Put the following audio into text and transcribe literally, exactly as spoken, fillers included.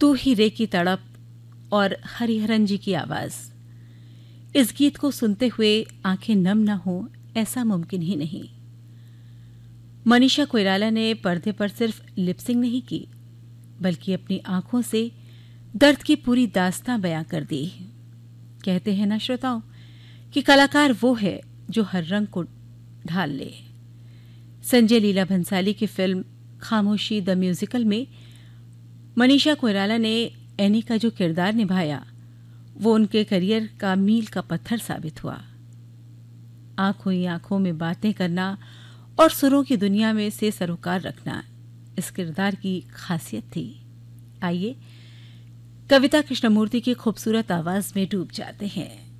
तू ही रे की तड़प और हरिहरन जी की आवाज। इस गीत को सुनते हुए आंखें नम न हो ऐसा मुमकिन ही नहीं। मनीषा कोइराला ने पर्दे पर सिर्फ लिपसिंग नहीं की, बल्कि अपनी आंखों से दर्द की पूरी दास्तां बयां कर दी। कहते हैं ना श्रोताओं कि कलाकार वो है जो हर रंग को ढाल ले। संजय लीला भंसाली की फिल्म खामोशी द म्यूजिकल में मनीषा कोइराला ने एनी का जो किरदार निभाया वो उनके करियर का मील का पत्थर साबित हुआ। आंखों ही आंखों में बातें करना और सुरों की दुनिया में से सरोकार रखना इस किरदार की खासियत थी। आइए कविता कृष्णमूर्ति की खूबसूरत आवाज में डूब जाते हैं।